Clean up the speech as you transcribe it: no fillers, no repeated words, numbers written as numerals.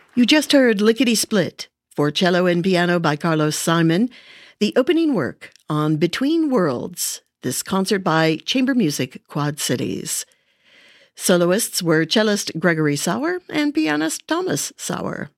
You just heard Lickety Split for cello and piano by Carlos Simon, the opening work on Between Worlds, this concert by Chamber Music Quad Cities. Soloists were cellist Gregory Sauer and pianist Thomas Sauer.